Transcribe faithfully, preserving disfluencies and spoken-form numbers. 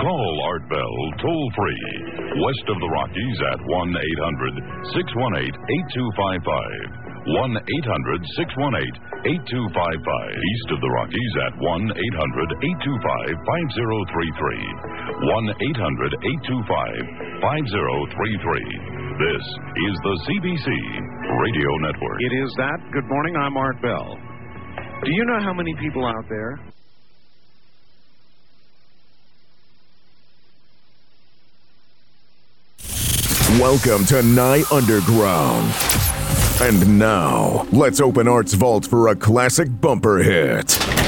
Call Art Bell toll-free. West of the Rockies at one eight hundred six one eight eight two five five. one eight hundred six one eight eight two five five. East of the Rockies at one eight hundred eight two five five zero three three. one eight hundred eight two five five zero three three. This is the C B C Radio Network. It is that. Good morning, I'm Art Bell. Do you know how many people out there Welcome to Nye Underground. And now, let's open Art's vault for a classic bumper hit.